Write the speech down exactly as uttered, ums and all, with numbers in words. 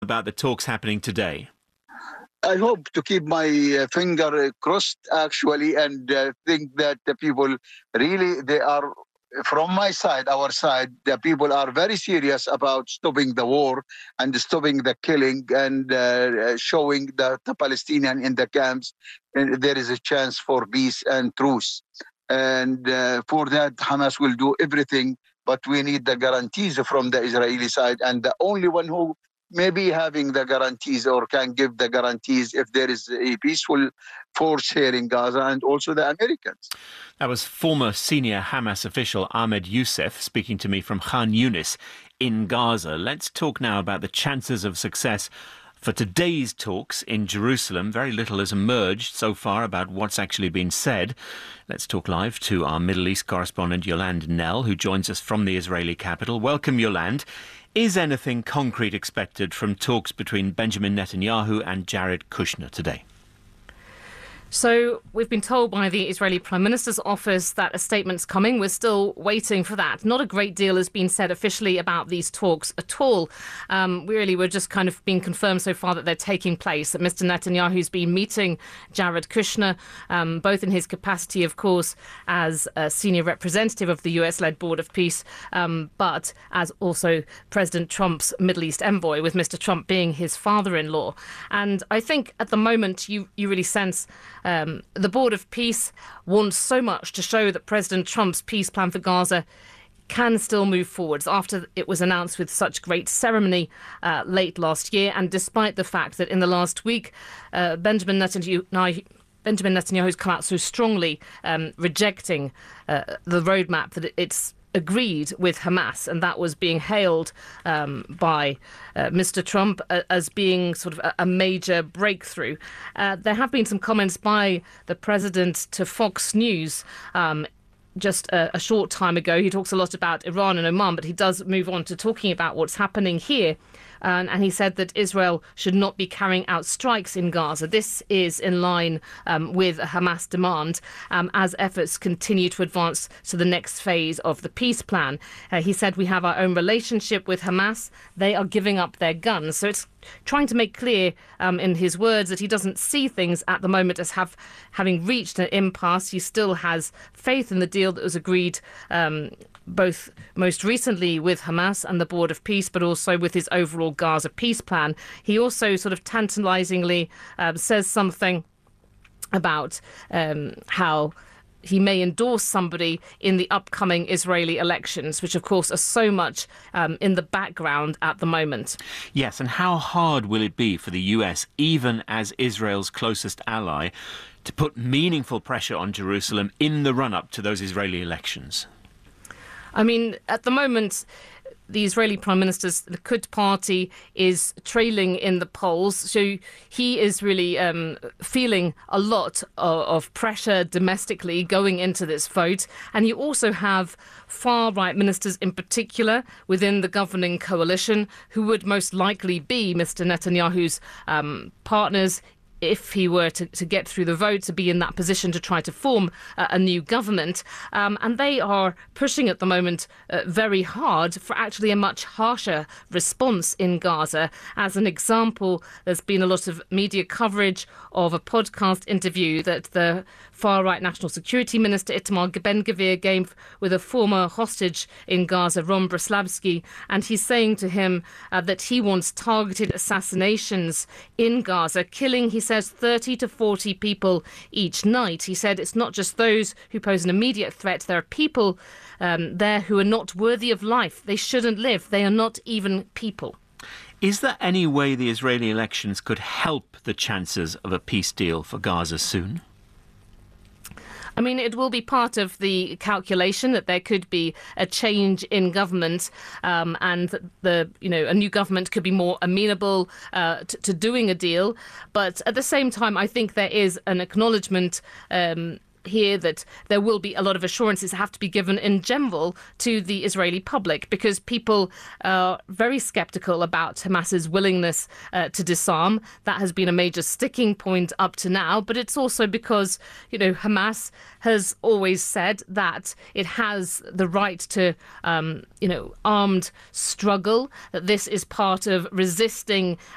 about the talks happening today? I hope to keep my uh, finger crossed, actually, and uh, think that the people really, they are, from my side, our side, the people are very serious about stopping the war and stopping the killing and uh, showing the, the Palestinian in the camps and there is a chance for peace and truce. And uh, for that, Hamas will do everything, but we need the guarantees from the Israeli side. And the only one who may be having the guarantees or can give the guarantees if there is a peaceful force here in Gaza, and also the Americans. That was former senior Hamas official Ahmed Youssef speaking to me from Khan Yunis in Gaza. Let's talk now about the chances of success for today's talks in Jerusalem. Very little has emerged so far about what's actually been said. Let's talk live to our Middle East correspondent Yolande Knell, who joins us from the Israeli capital. Welcome, Yolande. Is anything concrete expected from talks between Benjamin Netanyahu and Jared Kushner today? So we've been told by the Israeli Prime Minister's office that a statement's coming. We're still waiting for that. Not a great deal has been said officially about these talks at all. Um, really, we're just kind of being confirmed so far that they're taking place, that Mister Netanyahu's been meeting Jared Kushner, um, both in his capacity, of course, as a senior representative of the U S-led Board of Peace, um, but as also President Trump's Middle East envoy, with Mister Trump being his father-in-law. And I think at the moment you, you really sense Um, the Board of Peace wants so much to show that President Trump's peace plan for Gaza can still move forwards after it was announced with such great ceremony uh, late last year. And despite the fact that in the last week, uh, Benjamin Netanyahu, Benjamin Netanyahu's come out so strongly um, rejecting uh, the roadmap that it's agreed with Hamas, and that was being hailed um, by uh, Mister Trump uh, as being sort of a, a major breakthrough. Uh, there have been some comments by the president to Fox News um, just a, a short time ago. He talks a lot about Iran and Oman, but he does move on to talking about what's happening here. Um, and he said that Israel should not be carrying out strikes in Gaza. This is in line um, with a Hamas demand um, as efforts continue to advance to the next phase of the peace plan. Uh, he said we have our own relationship with Hamas. They are giving up their guns. So it's trying to make clear um, in his words that he doesn't see things at the moment as have having reached an impasse. He still has faith in the deal that was agreed um, both most recently with Hamas and the Board of Peace, but also with his overall Gaza peace plan. He also sort of tantalizingly um, says something about um, how he may endorse somebody in the upcoming Israeli elections, which, of course, are so much um, in the background at the moment. Yes, and how hard will it be for the U S, even as Israel's closest ally, to put meaningful pressure on Jerusalem in the run-up to those Israeli elections? I mean, at the moment, the Israeli Prime Minister's Likud party is trailing in the polls. So he is really um, feeling a lot of, of pressure domestically going into this vote. And you also have far-right ministers in particular within the governing coalition who would most likely be Mister Netanyahu's um, partners if he were to, to get through the vote, to be in that position to try to form uh, a new government. Um, and they are pushing at the moment uh, very hard for actually a much harsher response in Gaza. As an example, there's been a lot of media coverage of a podcast interview that the far-right National Security Minister Itamar Ben-Gvir gave with a former hostage in Gaza, Ron Breslavsky, and he's saying to him uh, that he wants targeted assassinations in Gaza, killing, he says, thirty to forty people each night. He said it's not just those who pose an immediate threat. There are people um, there who are not worthy of life. They shouldn't live. They are not even people. Is there any way the Israeli elections could help the chances of a peace deal for Gaza soon? I mean, it will be part of the calculation that there could be a change in government um, and the, you know, a new government could be more amenable uh, to, to doing a deal. But at the same time, I think there is an acknowledgement um, here that there will be a lot of assurances that have to be given in general to the Israeli public, because people are very sceptical about Hamas's willingness uh, to disarm. That has been a major sticking point up to now, but it's also because, you know, Hamas has always said that it has the right to, um, you know, armed struggle, that this is part of resisting